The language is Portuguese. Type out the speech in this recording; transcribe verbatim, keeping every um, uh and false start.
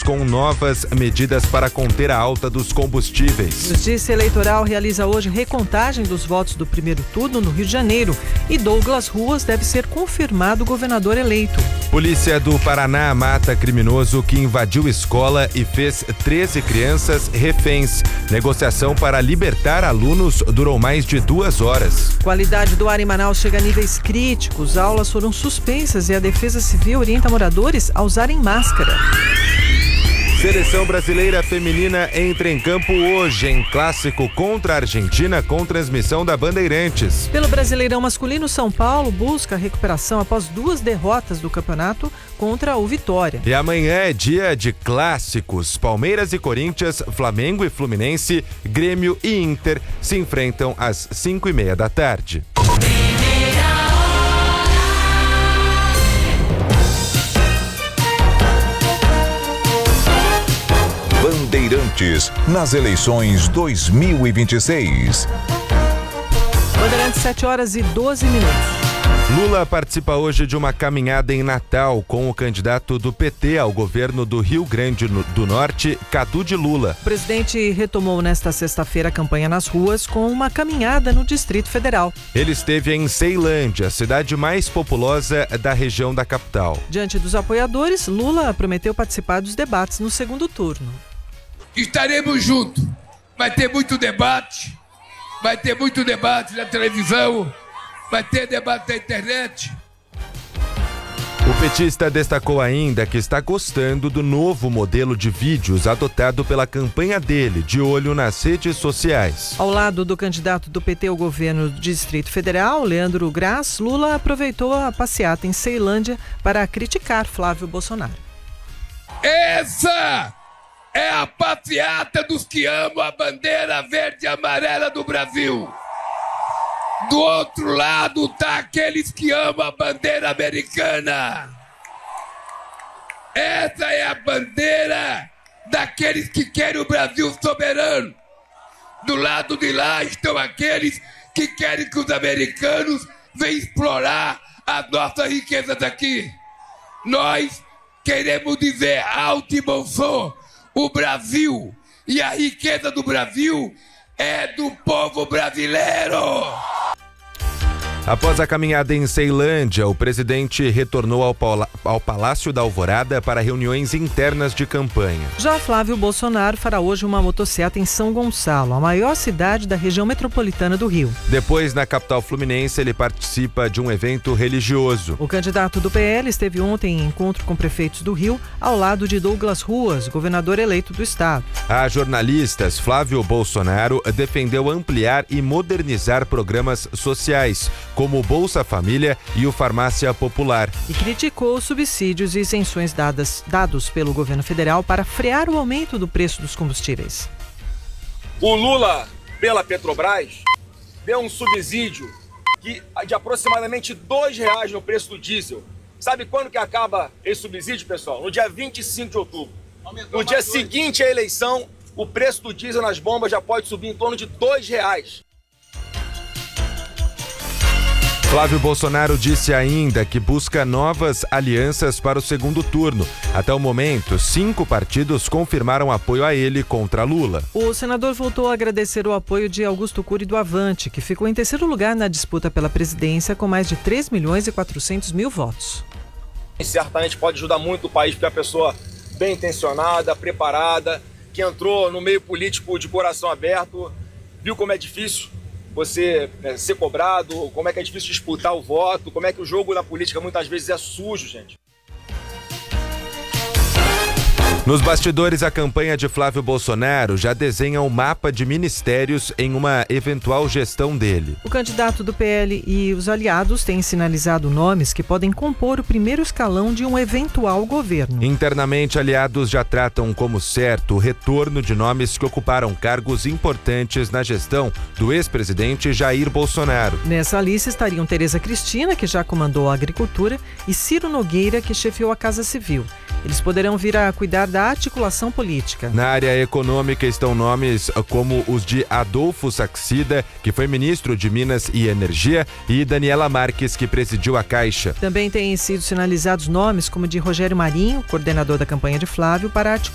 com novas medidas para conter a alta dos combustíveis. Justiça Eleitoral realiza hoje recontagem dos votos do primeiro turno no Rio de Janeiro e Douglas Ruas deve ser confirmado governador eleito. Polícia do Paraná mata criminoso que invadiu escola e fez treze crianças reféns. Negociação para libertar alunos durou mais de duas horas. Qualidade do ar em Manaus chega a níveis críticos. Aulas foram suspensas e a Defesa Civil orienta moradores a usarem máscara. Seleção brasileira feminina entra em campo hoje em clássico contra a Argentina com transmissão da Bandeirantes. Pelo Brasileirão masculino, São Paulo busca a recuperação após duas derrotas do campeonato contra o Vitória. E amanhã é dia de clássicos. Palmeiras e Corinthians, Flamengo e Fluminense, Grêmio e Inter se enfrentam às cinco e meia da tarde. Bandeirantes nas eleições dois mil e vinte e seis. Bandeirantes, sete horas e doze minutos. Lula participa hoje de uma caminhada em Natal com o candidato do P T ao governo do Rio Grande do Norte, Cadu de Lula. O presidente retomou nesta sexta-feira a campanha nas ruas com uma caminhada no Distrito Federal. Ele esteve em Ceilândia, a cidade mais populosa da região da capital. Diante dos apoiadores, Lula prometeu participar dos debates no segundo turno. Estaremos juntos. Vai ter muito debate, vai ter muito debate na televisão, vai ter debate na internet. O petista destacou ainda que está gostando do novo modelo de vídeos adotado pela campanha dele, de olho nas redes sociais. Ao lado do candidato do P T ao governo do Distrito Federal, Leandro Graz, Lula aproveitou a passeata em Ceilândia para criticar Flávio Bolsonaro. Essa é a passeata dos que amam a bandeira verde e amarela do Brasil. Do outro lado tá aqueles que amam a bandeira americana. Essa é a bandeira daqueles que querem o Brasil soberano. Do lado de lá estão aqueles que querem que os americanos venham explorar as nossas riquezas aqui. Nós queremos dizer alto e bom som: o Brasil e a riqueza do Brasil é do povo brasileiro. Após a caminhada em Ceilândia, o presidente retornou ao, Paula, ao Palácio da Alvorada para reuniões internas de campanha. Já Flávio Bolsonaro fará hoje uma motociata em São Gonçalo, a maior cidade da região metropolitana do Rio. Depois, na capital fluminense, ele participa de um evento religioso. O candidato do P L esteve ontem em encontro com prefeitos do Rio, ao lado de Douglas Ruas, governador eleito do estado. A jornalistas, Flávio Bolsonaro defendeu ampliar e modernizar programas sociais, como o Bolsa Família e o Farmácia Popular. E criticou os subsídios e isenções dadas, dados pelo governo federal para frear o aumento do preço dos combustíveis. O Lula, pela Petrobras, deu um subsídio que, de aproximadamente dois reais no preço do diesel. Sabe quando que acaba esse subsídio, pessoal? No dia vinte e cinco de outubro. Aumentou no dia seguinte à eleição, o preço do diesel nas bombas já pode subir em torno de dois reais. Flávio Bolsonaro disse ainda que busca novas alianças para o segundo turno. Até o momento, cinco partidos confirmaram apoio a ele contra Lula. O senador voltou a agradecer o apoio de Augusto Cury do Avante, que ficou em terceiro lugar na disputa pela presidência com mais de três milhões e quatrocentos mil votos. Certamente pode ajudar muito o país, porque é uma pessoa bem intencionada, preparada, que entrou no meio político de coração aberto, viu como é difícil você é, ser cobrado, como é que é difícil disputar o voto, como é que o jogo na política muitas vezes é sujo, gente. Nos bastidores, a campanha de Flávio Bolsonaro já desenha um mapa de ministérios em uma eventual gestão dele. O candidato do P L e os aliados têm sinalizado nomes que podem compor o primeiro escalão de um eventual governo. Internamente, aliados já tratam como certo o retorno de nomes que ocuparam cargos importantes na gestão do ex-presidente Jair Bolsonaro. Nessa lista estariam Tereza Cristina, que já comandou a agricultura, e Ciro Nogueira, que chefiou a Casa Civil. Eles poderão vir a cuidar da articulação política. Na área econômica estão nomes como os de Adolfo Saxida, que foi ministro de Minas e Energia, e Daniela Marques, que presidiu a Caixa. Também têm sido sinalizados nomes como de Rogério Marinho, coordenador da campanha de Flávio, para a